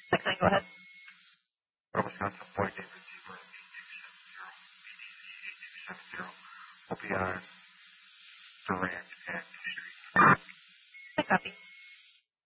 69, go ahead. Wisconsin, Boy David Zebra, 8270, will be on Durant and Street. I copy.